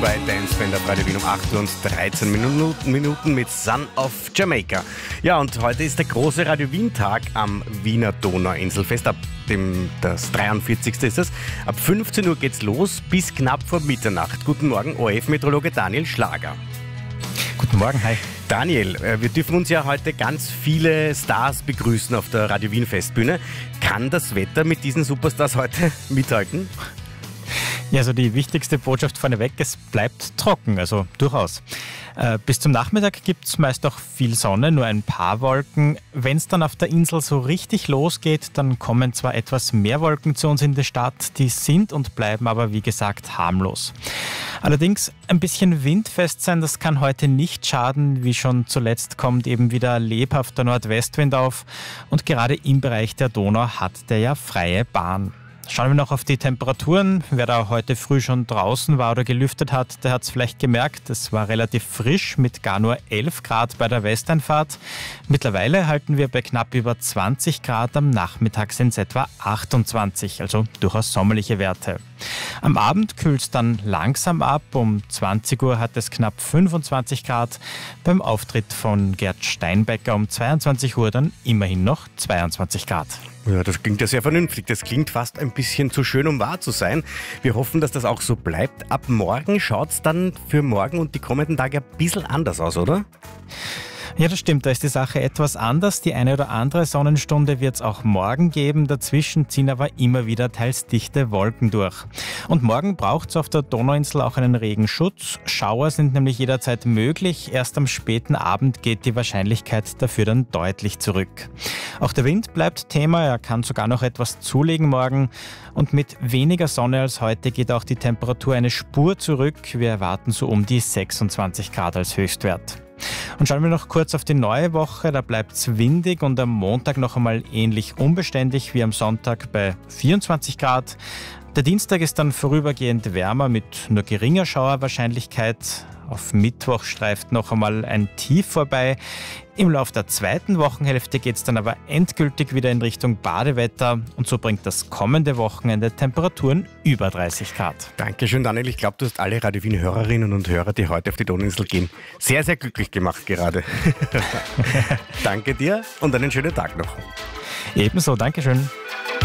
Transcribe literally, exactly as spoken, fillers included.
bei Dance Band auf Radio Wien um acht Uhr und dreizehn Minuten mit Son of Jamaica. Ja, und heute ist der große Radio Wien-Tag am Wiener Donauinselfest. Ab dem, das dreiundvierzigste ist es. Ab fünfzehn Uhr geht's los bis knapp vor Mitternacht. Guten Morgen, O R F-Meteorologe Daniel Schlager. Guten Morgen, hi. Daniel, wir dürfen uns ja heute ganz viele Stars begrüßen auf der Radio Wien Festbühne. Kann das Wetter mit diesen Superstars heute mithalten? Ja, also die wichtigste Botschaft vorneweg, es bleibt trocken, also durchaus. Äh, bis zum Nachmittag gibt es meist auch viel Sonne, nur ein paar Wolken. Wenn es dann auf der Insel so richtig losgeht, dann kommen zwar etwas mehr Wolken zu uns in die Stadt, die sind und bleiben aber wie gesagt harmlos. Allerdings ein bisschen windfest sein, das kann heute nicht schaden. Wie schon zuletzt kommt eben wieder lebhafter Nordwestwind auf und gerade im Bereich der Donau hat der ja freie Bahn. Schauen wir noch auf die Temperaturen. Wer da heute früh schon draußen war oder gelüftet hat, der hat es vielleicht gemerkt. Es war relativ frisch mit gar nur elf Grad bei der Westeinfahrt. Mittlerweile halten wir bei knapp über zwanzig Grad. Am Nachmittag sind es etwa achtundzwanzig, also durchaus sommerliche Werte. Am Abend kühlt es dann langsam ab. Um zwanzig Uhr hat es knapp fünfundzwanzig Grad. Beim Auftritt von Gerd Steinbecker um zweiundzwanzig Uhr dann immerhin noch zweiundzwanzig Grad. Ja, das klingt ja sehr vernünftig. Das klingt fast ein bisschen zu schön, um wahr zu sein. Wir hoffen, dass das auch so bleibt. Ab morgen schaut es dann für morgen und die kommenden Tage ein bisschen anders aus, oder? Ja, das stimmt, da ist die Sache etwas anders. Die eine oder andere Sonnenstunde wird es auch morgen geben. Dazwischen ziehen aber immer wieder teils dichte Wolken durch. Und morgen braucht es auf der Donauinsel auch einen Regenschutz. Schauer sind nämlich jederzeit möglich. Erst am späten Abend geht die Wahrscheinlichkeit dafür dann deutlich zurück. Auch der Wind bleibt Thema, er kann sogar noch etwas zulegen morgen. Und mit weniger Sonne als heute geht auch die Temperatur eine Spur zurück. Wir erwarten so um die sechsundzwanzig Grad als Höchstwert. Und schauen wir noch kurz auf die neue Woche, da bleibt es windig und am Montag noch einmal ähnlich unbeständig wie am Sonntag bei vierundzwanzig Grad. Der Dienstag ist dann vorübergehend wärmer mit nur geringer Schauerwahrscheinlichkeit. Auf Mittwoch streift noch einmal ein Tief vorbei. Im Laufe der zweiten Wochenhälfte geht es dann aber endgültig wieder in Richtung Badewetter und so bringt das kommende Wochenende Temperaturen über dreißig Grad. Dankeschön, Daniel. Ich glaube, du hast alle Radio Wien Hörerinnen und Hörer, die heute auf die Donauinsel gehen, sehr, sehr glücklich gemacht gerade. Danke dir und einen schönen Tag noch. Ebenso, Dankeschön.